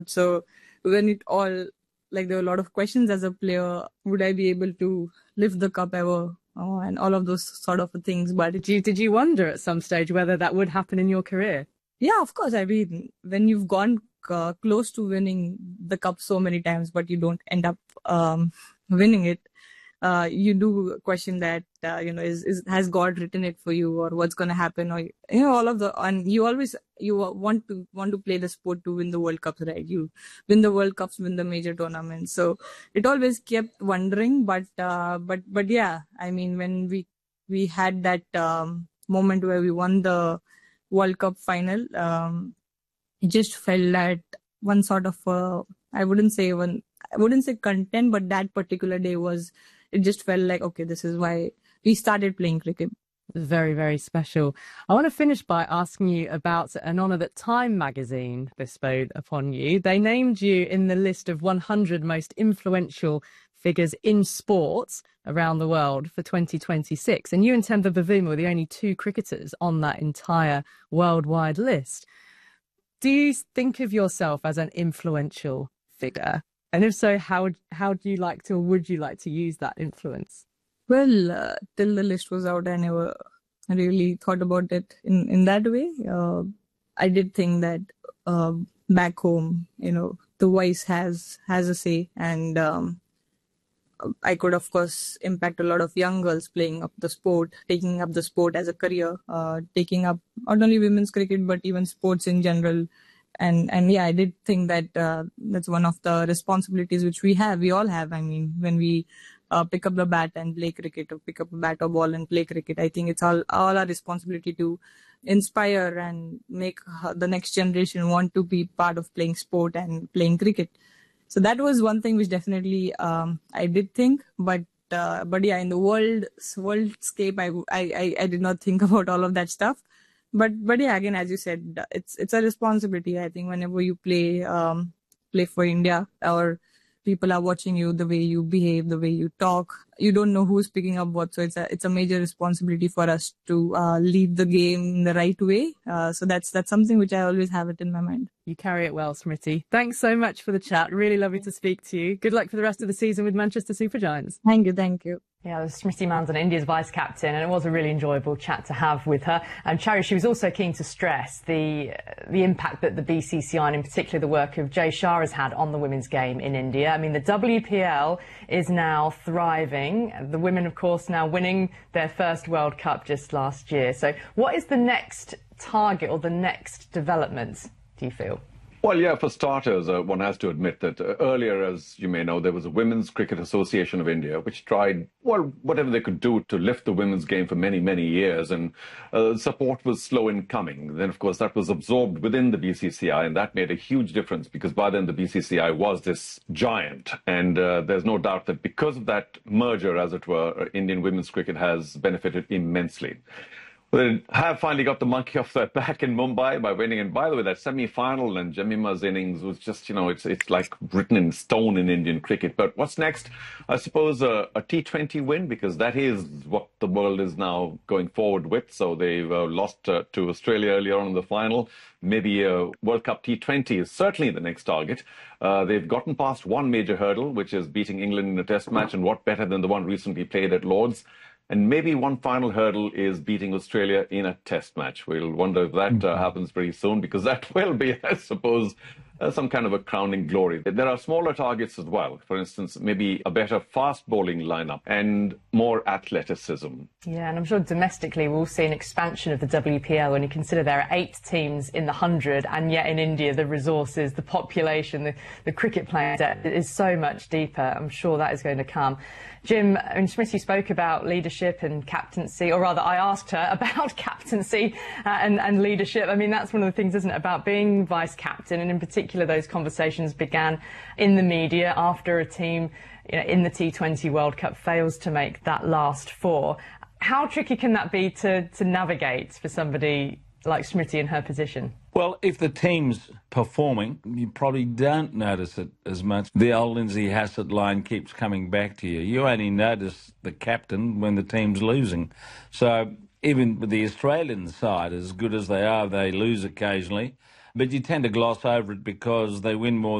So when it all, like there were a lot of questions as a player, would I be able to lift the cup ever? And all of those sort of things. But Did you wonder at some stage whether that would happen in your career? yeah, of course. I mean, when you've gone close to winning the cup so many times, but you don't end up winning it, you do question that, has God written it for you, or what's going to happen, or all of the, and you want to play the sport to win the World Cups, right? You win the World Cups, win the major tournaments. So it always kept wondering, but yeah, I mean, when we had that moment where we won the World Cup final, it just felt that one sort of, I wouldn't say content, but that particular day it just felt like, okay, this is why we started playing cricket. Very, very special. I want to finish by asking you about an honour that Time magazine bestowed upon you. They named you in the list of 100 most influential figures in sports around the world for 2026. And you and Temba Bavuma were the only two cricketers on that entire worldwide list. Do you think of yourself as an influential figure? And if so, how do you like to, or would you like to use that influence? Well, till the list was out, I never really thought about it in that way. I did think that back home, the voice has a say, and I could, of course, impact a lot of young girls playing up the sport, taking up the sport as a career, taking up not only women's cricket, but even sports in general. And yeah, I did think that that's one of the responsibilities which we all have. I mean, when we pick up the bat and play cricket, or pick up a bat or ball and play cricket, I think it's all our responsibility to inspire and make the next generation want to be part of playing sport and playing cricket. So that was one thing which definitely I did think, but yeah, in the worldscape, I did not think about all of that stuff. But yeah, again, as you said, it's a responsibility. I think whenever you play for India, or people are watching you, the way you behave, the way you talk, you don't know who's picking up what. So it's a major responsibility for us to lead the game in the right way. So that's something which I always have it in my mind. You carry it well, Smriti. Thanks so much for the chat. Really lovely to speak to you. Good luck for the rest of the season with Manchester Super Giants. Thank you. Yeah, it was Smriti Mandhana, India's vice-captain, and it was a really enjoyable chat to have with her. And Chari, she was also keen to stress the impact that the BCCI, and in particular the work of Jay Shah, has had on the women's game in India. I mean, the WPL is now thriving. The women, of course, now winning their first World Cup just last year. So what is the next target or the next development, do you feel? Well, yeah, for starters, one has to admit that earlier, as you may know, there was a Women's Cricket Association of India, which tried, well, whatever they could do to lift the women's game for many, many years, and support was slow in coming. Then, of course, that was absorbed within the BCCI, and that made a huge difference, because by then the BCCI was this giant, and there's no doubt that because of that merger, as it were, Indian women's cricket has benefited immensely. They have finally got the monkey off their back in Mumbai by winning. And by the way, that semi-final and Jemima's innings was just, it's like written in stone in Indian cricket. But what's next? I suppose a T20 win, because that is what the world is now going forward with. So they've lost to Australia earlier on in the final. Maybe a World Cup T20 is certainly the next target. They've gotten past one major hurdle, which is beating England in a test match. And what better than the one recently played at Lord's? And maybe one final hurdle is beating Australia in a test match. We'll wonder if that happens very soon, because that will be, I suppose, some kind of a crowning glory. There are smaller targets as well. For instance, maybe a better fast bowling lineup and more athleticism. Yeah, and I'm sure domestically we'll see an expansion of the WPL when you consider there are 8 teams in the 100, and yet in India the resources, the population, the cricket playing depth is so much deeper. I'm sure that is going to come. Jim, Smriti spoke about leadership and captaincy, or rather I asked her about captaincy and leadership. I mean, that's one of the things, isn't it, about being vice-captain, and in particular those conversations began in the media after a team in the T20 World Cup fails to make that last 4. How tricky can that be to navigate for somebody like Smriti in her position? Well, if the team's performing, you probably don't notice it as much. The old Lindsay Hassett line keeps coming back to you. You only notice the captain when the team's losing. So even with the Australian side, as good as they are, they lose occasionally. but you tend to gloss over it because they win more